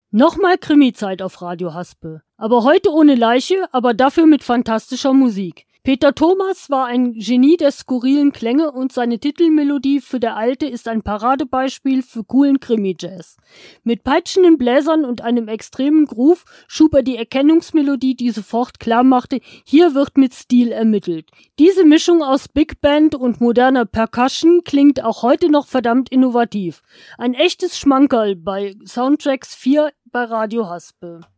Nochmal Krimi-Zeit auf Radio Haspe. Aber heute ohne Leiche, aber dafür mit fantastischer Musik. Peter Thomas war ein Genie der skurrilen Klänge und seine Titelmelodie für Der Alte ist ein Paradebeispiel für coolen Krimi-Jazz. Mit peitschenden Bläsern und einem extremen Groove schuf er die Erkennungsmelodie, die sofort klar machte, hier wird mit Stil ermittelt. Diese Mischung aus Big Band und moderner Percussion klingt auch heute noch verdammt innovativ. Ein echtes Schmankerl bei Soundtracks 4 bei Radio Haspe.